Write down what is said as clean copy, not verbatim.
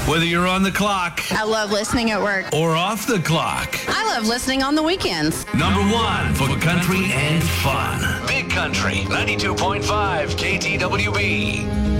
Whether you're on the clock I love listening at work. or off the clock. I love listening on the weekends. Number one for country and fun. Big Country 92.5 KTWB.